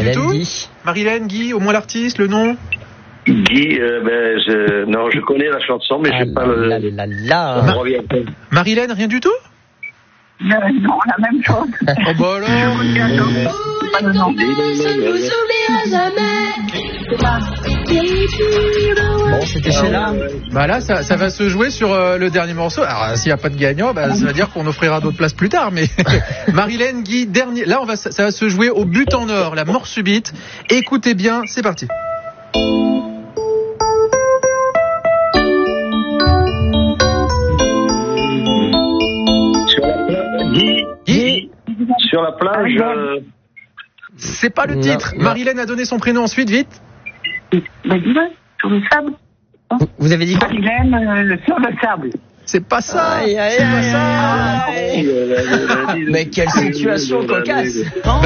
tout Guy. Marilène, Guy, au moins l'artiste, le nom? Guy, non, je connais la chanson, mais je sais pas le... Marilène, rien du tout? Non, la même chose. Oh bah alors. Bon, c'était Sheila. Bah là, ça va se jouer sur le dernier morceau. Alors, s'il n'y a pas de gagnant, ça veut dire qu'on offrira d'autres places plus tard. Mais Marilène, Guy, dernier. Là, ça va se jouer au but en or, la mort subite. Écoutez bien, c'est parti. Guy, sur la plage. C'est pas le titre. Non. Marilène a donné son prénom ensuite, vite. Sur le sable. Vous avez dit quoi? Marilène, sur le sable. C'est pas ça. Aïe, aïe, aïe, aïe. Mais quelle situation cocasse.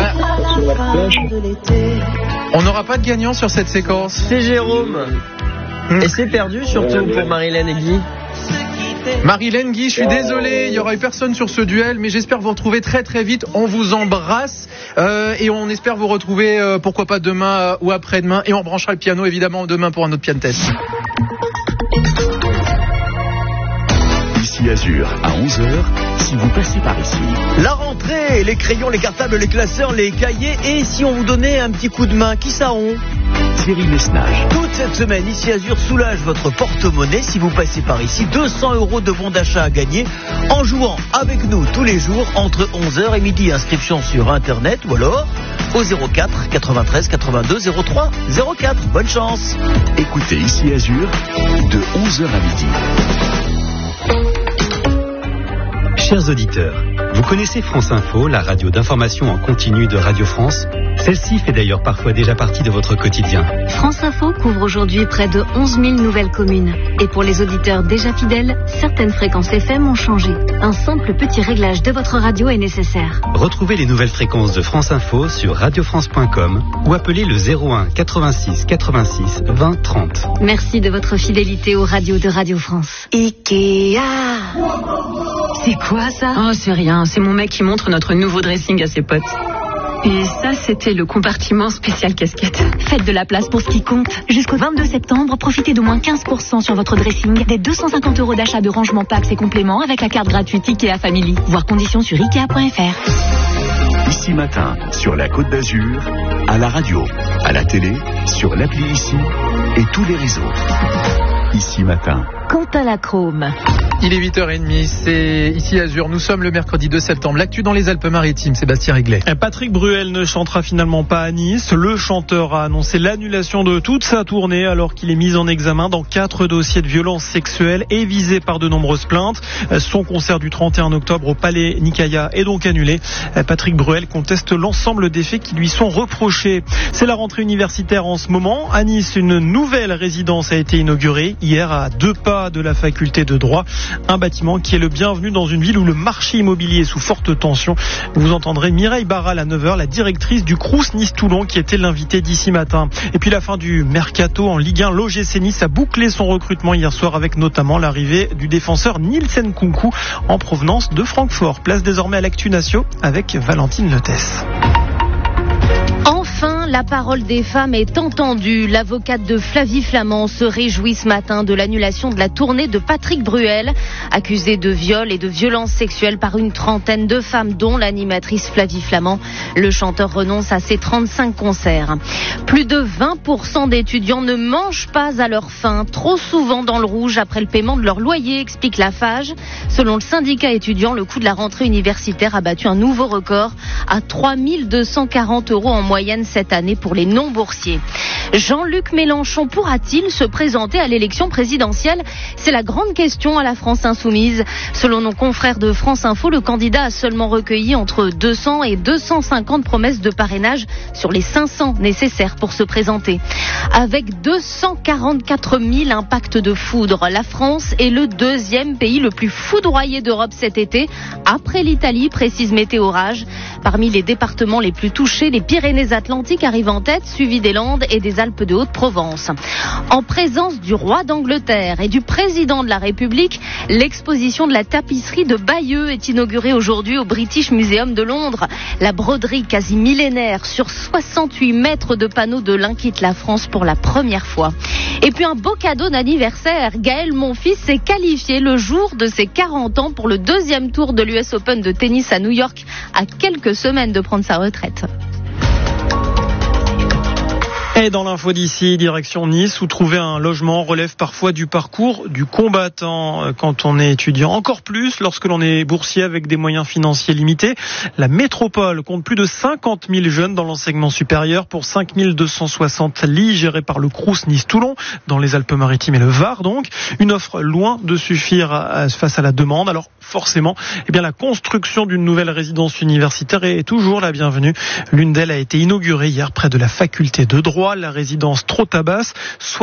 On n'aura pas de gagnant sur cette séquence. C'est Jérôme. Et c'est perdu surtout pour Marilène et Guy. Marilène, Guy, je suis désolé, il n'y aura eu personne sur ce duel, mais j'espère vous retrouver très très vite. On vous embrasse et on espère vous retrouver, pourquoi pas demain ou après-demain. Et on branchera le piano évidemment demain pour un autre piano test. Ici Azur, à 11h, si vous passez par ici. La rentrée, les crayons, les cartables, les classeurs, les cahiers. Et si on vous donnait un petit coup de main, qui ça on? Thierry Lesnage. Toute cette semaine, ici Azur soulage votre porte-monnaie si vous passez par ici. 200 € de bons d'achat à gagner en jouant avec nous tous les jours entre 11h et midi. Inscription sur internet ou alors au 04 93 82 03 04. Bonne chance. Écoutez Ici Azur de 11h à midi. Chers auditeurs, vous connaissez France Info, la radio d'information en continu de Radio France? Celle-ci fait d'ailleurs parfois déjà partie de votre quotidien. France Info couvre aujourd'hui près de 11 000 nouvelles communes. Et pour les auditeurs déjà fidèles, certaines fréquences FM ont changé. Un simple petit réglage de votre radio est nécessaire. Retrouvez les nouvelles fréquences de France Info sur radiofrance.com ou appelez le 01 86 86 20 30. Merci de votre fidélité aux radios de Radio France. Ikea. C'est quoi ça? Oh, c'est rien. C'est mon mec qui montre notre nouveau dressing à ses potes. Et ça, c'était le compartiment spécial casquette. Faites de la place pour ce qui compte. Jusqu'au 22 septembre, profitez d'au moins 15% sur votre dressing, des 250 € d'achat de rangement packs et compléments avec la carte gratuite Ikea Family. Voir conditions sur Ikea.fr. Ici Matin, sur la Côte d'Azur, à la radio, à la télé, sur l'appli Ici et tous les réseaux. Ici Matin. Quant à la Chrome. Il est 8h30, c'est Ici Azur. Nous sommes le mercredi 2 septembre. L'actu dans les Alpes-Maritimes, Sébastien Riglet. Patrick Bruel ne chantera finalement pas à Nice. Le chanteur a annoncé l'annulation de toute sa tournée alors qu'il est mis en examen dans 4 dossiers de violences sexuelles et visé par de nombreuses plaintes. Son concert du 31 octobre au Palais Nicaïa est donc annulé. Patrick Bruel conteste l'ensemble des faits qui lui sont reprochés. C'est la rentrée universitaire en ce moment. À Nice, une nouvelle résidence a été inaugurée hier à 2 pas de la faculté de droit. Un bâtiment qui est le bienvenu dans une ville où le marché immobilier est sous forte tension. Vous entendrez Mireille Barral à 9h, la directrice du Crous Nice-Toulon qui était l'invitée d'Ici Matin. Et puis la fin du mercato en Ligue 1, l'OGC Nice a bouclé son recrutement hier soir avec notamment l'arrivée du défenseur Nielsen Nkunku en provenance de Francfort. Place désormais à l'actu Natio avec Valentine Lettès. Enfin, la parole des femmes est entendue. L'avocate de Flavie Flament se réjouit ce matin de l'annulation de la tournée de Patrick Bruel, accusé de viol et de violences sexuelles par une trentaine de femmes, dont l'animatrice Flavie Flament. Le chanteur renonce à ses 35 concerts. Plus de 20% d'étudiants ne mangent pas à leur faim, trop souvent dans le rouge après le paiement de leur loyer, explique la FAGE. Selon le syndicat étudiant, le coût de la rentrée universitaire a battu un nouveau record à 3 240 € en moyenne cette année pour les non-boursiers. Jean-Luc Mélenchon pourra-t-il se présenter à l'élection présidentielle? C'est la grande question à la France Insoumise. Selon nos confrères de France Info, le candidat a seulement recueilli entre 200 et 250 promesses de parrainage sur les 500 nécessaires pour se présenter. Avec 244 000 impacts de foudre, la France est le deuxième pays le plus foudroyé d'Europe cet été, après l'Italie, précise Météorage. Parmi les départements les plus touchés, les Pyrénées-Atlantiques Belgique arrive en tête, suivi des Landes et des Alpes de Haute-Provence. En présence du roi d'Angleterre et du président de la République, l'exposition de la tapisserie de Bayeux est inaugurée aujourd'hui au British Museum de Londres. La broderie quasi millénaire sur 68 mètres de panneaux de l'Un quitte la France pour la première fois. Et puis un beau cadeau d'anniversaire. Gaël Monfils s'est qualifié le jour de ses 40 ans pour le 2e tour de l'US Open de tennis à New York, à quelques semaines de prendre sa retraite. Et dans l'info d'ici, direction Nice, où trouver un logement relève parfois du parcours du combattant quand on est étudiant. Encore plus lorsque l'on est boursier avec des moyens financiers limités. La métropole compte plus de 50 000 jeunes dans l'enseignement supérieur pour 5 260 lits gérés par le Crous Nice-Toulon, dans les Alpes-Maritimes et le Var donc. Une offre loin de suffire face à la demande. Alors forcément, la construction d'une nouvelle résidence universitaire est toujours la bienvenue. L'une d'elles a été inaugurée hier près de la faculté de droit, la résidence Trotabas,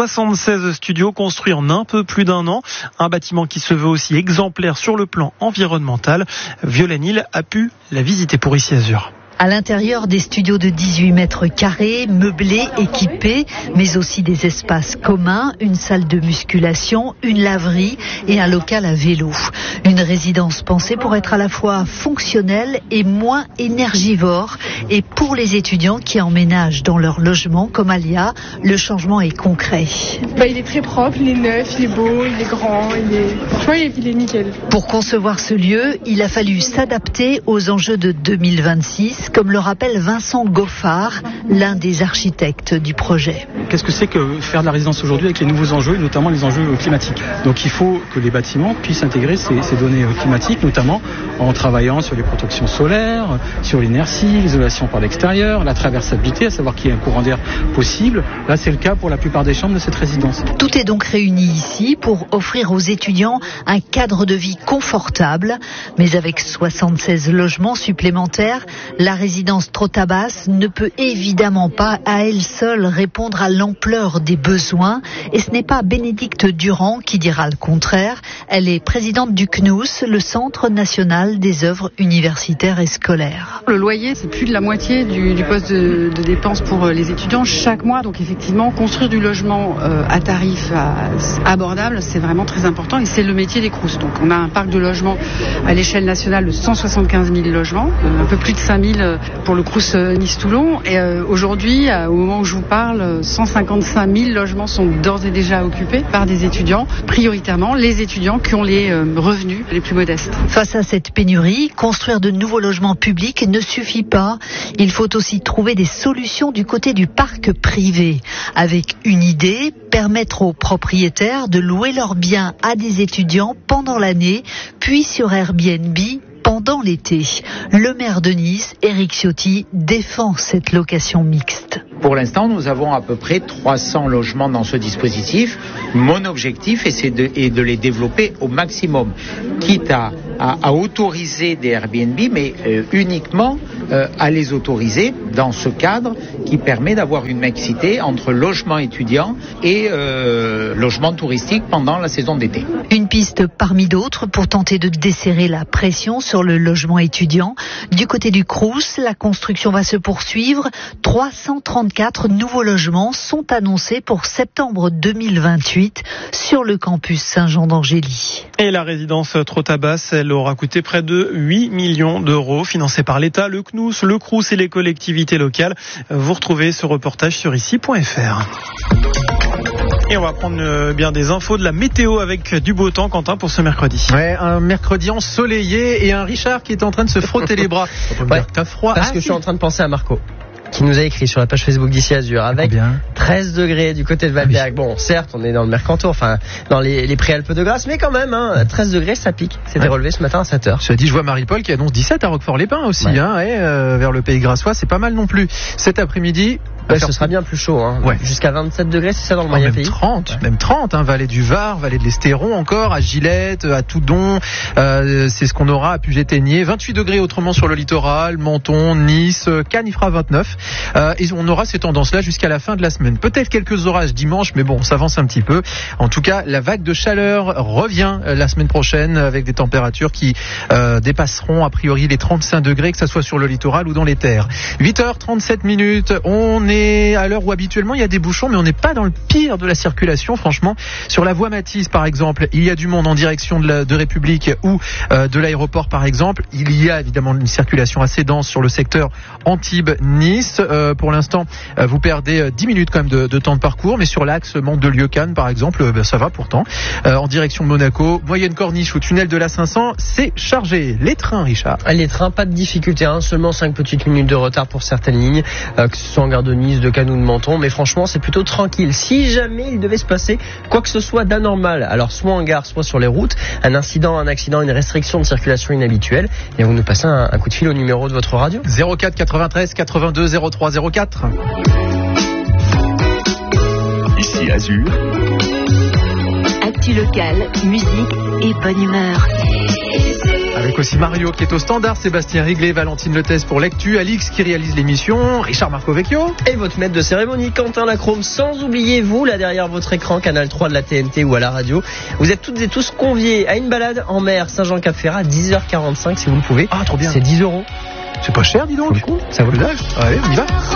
76 studios construits en un peu plus d'un an. Un bâtiment qui se veut aussi exemplaire sur le plan environnemental. Violaine Hill a pu la visiter pour Ici Azur. À l'intérieur des studios de 18 mètres carrés, meublés, équipés, mais aussi des espaces communs, une salle de musculation, une laverie et un local à vélo. Une résidence pensée pour être à la fois fonctionnelle et moins énergivore. Et pour les étudiants qui emménagent dans leur logement, comme Alia, le changement est concret. Il est très propre, il est neuf, il est beau, il est grand, franchement il est nickel. Pour concevoir ce lieu, il a fallu s'adapter aux enjeux de 2026. Comme le rappelle Vincent Goffard, l'un des architectes du projet. Qu'est-ce que c'est que faire de la résidence aujourd'hui avec les nouveaux enjeux, et notamment les enjeux climatiques? Donc il faut que les bâtiments puissent intégrer ces données climatiques, notamment en travaillant sur les protections solaires, sur l'inertie, l'isolation par l'extérieur, la traversabilité, à savoir qu'il y ait un courant d'air possible. Là, c'est le cas pour la plupart des chambres de cette résidence. Tout est donc réuni ici pour offrir aux étudiants un cadre de vie confortable, mais avec 76 logements supplémentaires, la résidence Trotabas ne peut évidemment pas à elle seule répondre à l'ampleur des besoins, et ce n'est pas Bénédicte Durand qui dira le contraire. Elle est présidente du CNUS, le Centre national des œuvres universitaires et scolaires. Le loyer, c'est plus de la moitié du poste de dépenses pour les étudiants chaque mois, donc effectivement construire du logement à tarif abordable, c'est vraiment très important, et c'est le métier des Crous. Donc on a un parc de logements à l'échelle nationale de 175 000 logements, un peu plus de 5 000 pour le Crous Nice-Toulon, et aujourd'hui, au moment où je vous parle, 155 000 logements sont d'ores et déjà occupés par des étudiants, prioritairement les étudiants qui ont les revenus les plus modestes. Face à cette pénurie, construire de nouveaux logements publics ne suffit pas. Il faut aussi trouver des solutions du côté du parc privé. Avec une idée, permettre aux propriétaires de louer leurs biens à des étudiants pendant l'année, puis sur Airbnb pendant l'été. Le maire de Nice, Éric Ciotti, défend cette location mixte. Pour l'instant, nous avons à peu près 300 logements dans ce dispositif. Mon objectif est de les développer au maximum, quitte à autoriser des Airbnb, mais uniquement à les autoriser dans ce cadre qui permet d'avoir une mixité entre logement étudiant et logement touristique pendant la saison d'été. Une piste parmi d'autres pour tenter de desserrer la pression sur le logement étudiant. Du côté du Crous, la construction va se poursuivre. 334 nouveaux logements sont annoncés pour septembre 2028 sur le campus Saint-Jean d'Angély. Et la résidence Trotabas, elle aura coûté près de 8 millions d'euros, financée par l'État, le CNUS, le Crous et les collectivités locales. Vous retrouvez ce reportage sur ici.fr. Et on va prendre bien des infos de la météo avec du beau temps, Quentin, pour ce mercredi. Ouais, un mercredi ensoleillé et un Richard qui est en train de se frotter les bras. Ouais, t'as froid. Parce que je suis en train de penser à Marco, qui nous a écrit sur la page Facebook d'Ici Azur avec 13 degrés du côté de Valberg. Bon, certes, on est dans le Mercantour, enfin, dans les Préalpes de Grasse, mais quand même, 13 degrés, ça pique. C'était relevé ce matin à 7h. Je dis, je vois Marie-Paul qui annonce 17 à Roquefort-les-Pins aussi, vers le Pays Grassois. C'est pas mal non plus. Cet après-midi, Ouais, ce sera bien plus chaud, hein. Ouais. Jusqu'à 27 degrés, c'est ça dans le moyen pays. 30, même 30, hein, vallée du Var, vallée de l'Estéron encore, à Gillette, à Toudon, c'est ce qu'on aura à Puget-Théniers, 28 degrés autrement sur le littoral, Menton, Nice, Cannes, il fera 29, et on aura ces tendances-là jusqu'à la fin de la semaine. Peut-être quelques orages dimanche, mais bon, ça avance un petit peu. En tout cas, la vague de chaleur revient la semaine prochaine avec des températures qui dépasseront a priori les 35 degrés, que ça soit sur le littoral ou dans les terres. 8h37 minutes, on est à l'heure où habituellement il y a des bouchons, mais on n'est pas dans le pire de la circulation, franchement. Sur la voie Matisse, par exemple, il y a du monde en direction de République ou de l'aéroport, par exemple. Il y a évidemment une circulation assez dense sur le secteur Antibes-Nice. Pour l'instant, vous perdez 10 minutes quand même de temps de parcours, mais sur l'axe Mandelieu-Cannes, par exemple, ça va pourtant. En direction de Monaco, moyenne corniche ou tunnel de la 500, c'est chargé. Les trains, Richard. Les trains, pas de difficulté, hein, seulement 5 petites minutes de retard pour certaines lignes, que ce soit en gare de Nice, de Cannes ou de Menton, mais franchement c'est plutôt tranquille. Si jamais il devait se passer quoi que ce soit d'anormal, alors soit en gare, soit sur les routes, un incident, un accident, une restriction de circulation inhabituelle, et vous nous passez un coup de fil au numéro de votre radio. 04 93 82 03 04. Ici Azur. Actu locale, musique et bonne humeur. Avec aussi Mario qui est au standard, Sébastien Riglet, Valentine Letès pour l'actu, Alix qui réalise l'émission, Richard Marcovecchio et votre maître de cérémonie Quentin Lacrome, sans oublier vous là derrière votre écran, Canal 3 de la TNT ou à la radio. Vous êtes toutes et tous conviés à une balade en mer Saint-Jean-Cap-Ferrat, 10h45 si vous le pouvez. Ah, trop bien. C'est 10 €. C'est pas cher, dis donc. Ça vaut le coup. Allez, on y va.